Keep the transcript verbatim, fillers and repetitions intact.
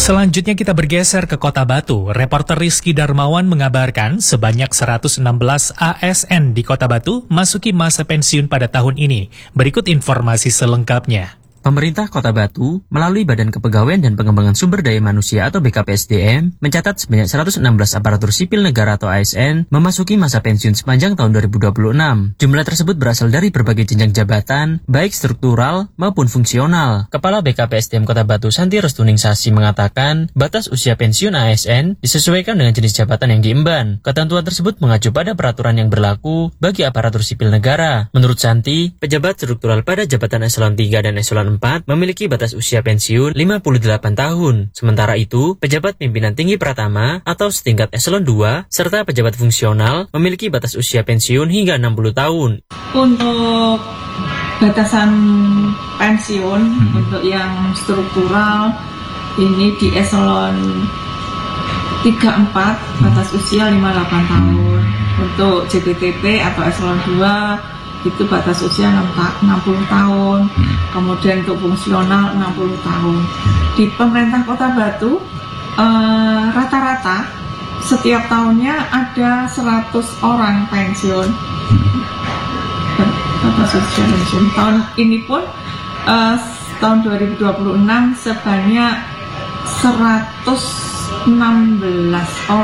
Selanjutnya kita bergeser ke Kota Batu. Reporter Rizky Darmawan mengabarkan sebanyak seratus enam belas A S N di Kota Batu masuki masa pensiun pada tahun ini. Berikut informasi selengkapnya. Pemerintah Kota Batu melalui Badan Kepegawaian dan Pengembangan Sumber Daya Manusia atau B K P S D M mencatat sebanyak seratus enam belas aparatur sipil negara atau A S N memasuki masa pensiun sepanjang tahun dua ribu dua puluh enam. Jumlah tersebut berasal dari berbagai jenjang jabatan, baik struktural maupun fungsional. Kepala B K P S D M Kota Batu Santi Restuningsasi mengatakan batas usia pensiun A S N disesuaikan dengan jenis jabatan yang diemban. Ketentuan tersebut mengacu pada peraturan yang berlaku bagi aparatur sipil negara. Menurut Santi, pejabat struktural pada jabatan eselon tiga dan eselon empat memiliki batas usia pensiun lima puluh delapan tahun. Sementara itu, pejabat pimpinan tinggi pratama atau setingkat eselon dua serta pejabat fungsional memiliki batas usia pensiun hingga enam puluh tahun. Untuk batasan pensiun hmm. untuk yang struktural ini di eselon tiga empat batas usia lima puluh delapan tahun. Untuk J P T P atau eselon dua itu batas usia enam puluh tahun, kemudian untuk fungsional enam puluh tahun. Di pemerintah Kota Batu eh, rata-rata setiap tahunnya ada seratus orang pensiun. Batas usia pensiun tahun ini pun eh, tahun dua ribu dua puluh enam sebanyak seratus enam belas orang.